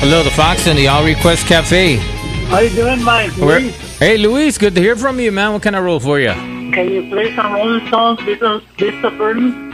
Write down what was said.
Hello, the Fox and the All Request Cafe. How you doing, Mike? Luis? Hey, Luis, good to hear from you, man. What can I roll for you? Can you play some Rolling Stones, Vista Burton?